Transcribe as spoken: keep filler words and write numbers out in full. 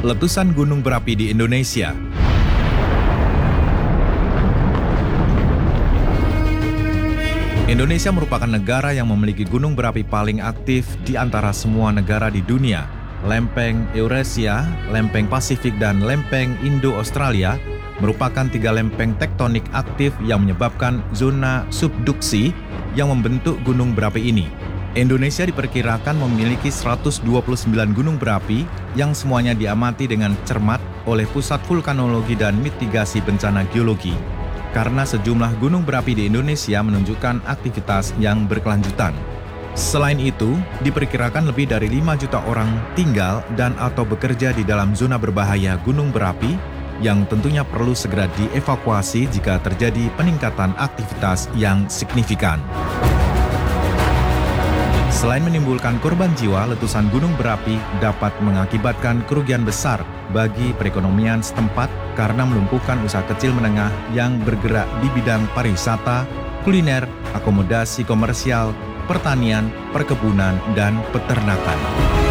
Letusan gunung berapi di Indonesia. Indonesia merupakan negara yang memiliki gunung berapi paling aktif di antara semua negara di dunia. Lempeng Eurasia, Lempeng Pasifik, dan Lempeng Indo-Australia merupakan tiga lempeng tektonik aktif yang menyebabkan zona subduksi yang membentuk gunung berapi ini. Indonesia diperkirakan memiliki seratus dua puluh sembilan gunung berapi yang semuanya diamati dengan cermat oleh Pusat Vulkanologi dan Mitigasi Bencana Geologi. Karena sejumlah gunung berapi di Indonesia menunjukkan aktivitas yang berkelanjutan. Selain itu, diperkirakan lebih dari lima juta orang tinggal dan atau bekerja di dalam zona berbahaya gunung berapi yang tentunya perlu segera dievakuasi jika terjadi peningkatan aktivitas yang signifikan. Selain menimbulkan korban jiwa, letusan gunung berapi dapat mengakibatkan kerugian besar bagi perekonomian setempat karena melumpuhkan usaha kecil menengah yang bergerak di bidang pariwisata, kuliner, akomodasi komersial, pertanian, perkebunan, dan peternakan.